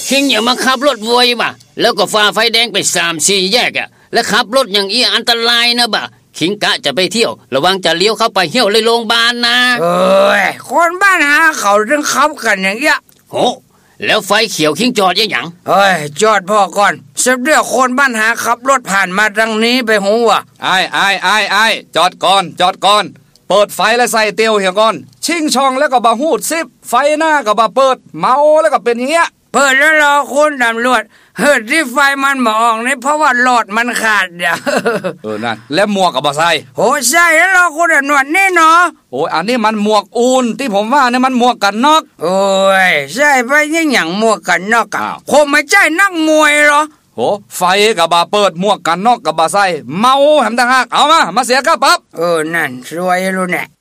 คิงอย่ามาขับรถไวบ่ะแล้วก็ฝ่าไฟแดงไป3-4 แยกอ่ะแล้วขับรถอย่างอี้อันตรายนะบ่ะคิงกะจะไปเที่ยวระวังจะเลี้ยวเข้าไปเหี่ยวเลยโรงพยาบาลนะคนบ้านหาเขาถึงขับกันอย่างเงี้ยโหแล้วไฟเขียวคิงจอดยังหยังจอดพ่อก่อนสักเดี๋ยวคนบ้านหาขับรถผ่านมาทางนี้ไปหูว่ะไอ้จอดก่อนเปิดไฟแล้วใส่เตียวเหี่ยก่อนชิงช่องแล้วก็บ่ฮูดซิบไฟหน้าก็บ่เปิดเมาแล้วก็เป็นอย่างเงี้ยเปิดแล้วรอคุณตำรวจที่ไฟมันมาออกนี่เพราะว่าหลอดมันขาดเนี่ยนั่นแล้วหมวกก็บ่ใส่โหใส่แล้วรอคุณตำรวจนี่เนาะโอ้ยอันนี้มันหมวกอูนที่ผมว่าเนี่ยมันหมวกกันน็อกโอ้ยใส่ไปยังหยังหมวกกันน็อกอ่ะคงไม่ใช่นักมวยหรอโหไฟก็บ่เปิดหมวกกันน็อกก็บ่ใส่เมาแหมต่างหากเอามาเสียค่าปรับนั่นสวยรู้แน่